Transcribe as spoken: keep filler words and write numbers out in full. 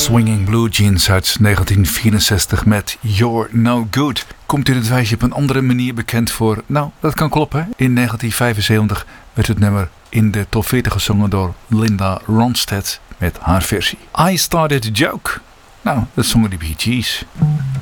Swinging Blue Jeans uit negentien vierenzestig met You're No Good. Komt in het wijsje op een andere manier bekend voor? Nou, dat kan kloppen. In negentien vijfenzeventig werd het nummer in de top veertig gezongen door Linda Ronstadt met haar versie. I Started a Joke. Nou, dat zongen de Bee Gees.